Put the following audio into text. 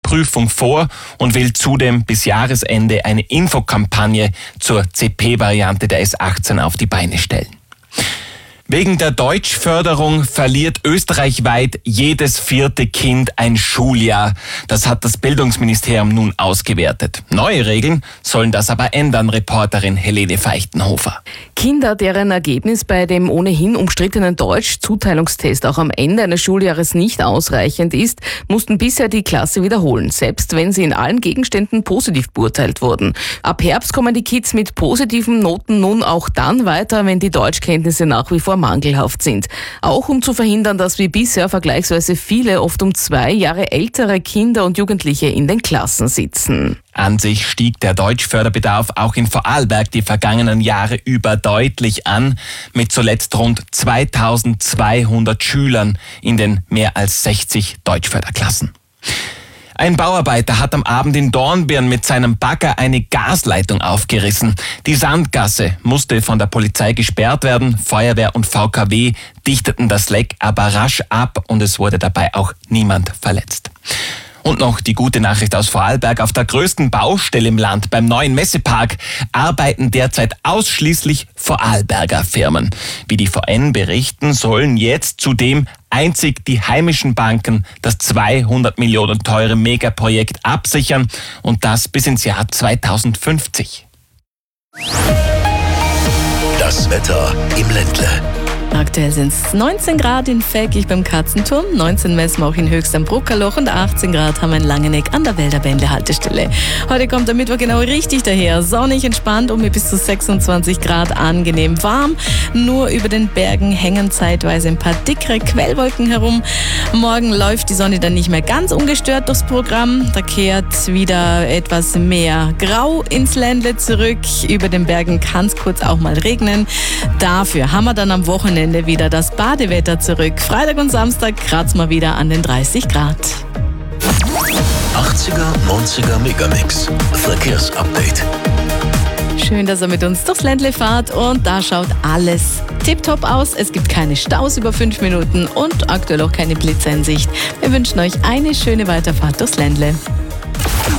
Prüfung vor und will zudem bis Jahresende eine Infokampagne zur CP-Variante der S18 auf die Beine stellen. Wegen der Deutschförderung verliert österreichweit jedes 4. Kind ein Schuljahr. Das hat das Bildungsministerium nun ausgewertet. Neue Regeln sollen das aber ändern, Reporterin Helene Feichtenhofer. Kinder, deren Ergebnis bei dem ohnehin umstrittenen Deutsch-Zuteilungstest auch am Ende eines Schuljahres nicht ausreichend ist, mussten bisher die Klasse wiederholen, selbst wenn sie in allen Gegenständen positiv beurteilt wurden. Ab Herbst kommen die Kids mit positiven Noten nun auch dann weiter, wenn die Deutschkenntnisse nach wie vor mangelhaft sind. Auch um zu verhindern, dass wie bisher vergleichsweise viele, oft um 2 Jahre ältere Kinder und Jugendliche in den Klassen sitzen. An sich stieg der Deutschförderbedarf auch in Vorarlberg die vergangenen Jahre über deutlich an, mit zuletzt rund 2200 Schülern in den mehr als 60 Deutschförderklassen. Ein Bauarbeiter hat am Abend in Dornbirn mit seinem Bagger eine Gasleitung aufgerissen. Die Sandgasse musste von der Polizei gesperrt werden. Feuerwehr und VKW dichteten das Leck aber rasch ab und es wurde dabei auch niemand verletzt. Und noch die gute Nachricht aus Vorarlberg. Auf der größten Baustelle im Land, beim neuen Messepark, arbeiten derzeit ausschließlich Vorarlberger Firmen. Wie die VN berichten, sollen jetzt zudem einzig die heimischen Banken das 200 Millionen teure Megaprojekt absichern und das bis ins Jahr 2050. Das Wetter im Ländle. Aktuell sind es 19 Grad in Feldkirch beim Katzenturm, 19 messen wir auch in Höchst am Bruckerloch und 18 Grad haben wir in Langeneck an der Wälderbände-Haltestelle. Heute kommt der Mittwoch genau richtig daher. Sonnig, entspannt und mit bis zu 26 Grad angenehm warm. Nur über den Bergen hängen zeitweise ein paar dickere Quellwolken herum. Morgen läuft die Sonne dann nicht mehr ganz ungestört durchs Programm. Da kehrt wieder etwas mehr Grau ins Ländle zurück. Über den Bergen kann es kurz auch mal regnen. Dafür haben wir dann am Wochenende wieder das Badewetter zurück. Freitag und Samstag kratzen wir wieder an den 30 Grad. 80er, 90er Megamix. Verkehrsupdate. Schön, dass ihr mit uns durchs Ländle fahrt und da schaut alles tipptopp aus. Es gibt keine Staus über 5 Minuten und aktuell auch keine Blitzeinsicht. Wir wünschen euch eine schöne Weiterfahrt durchs Ländle.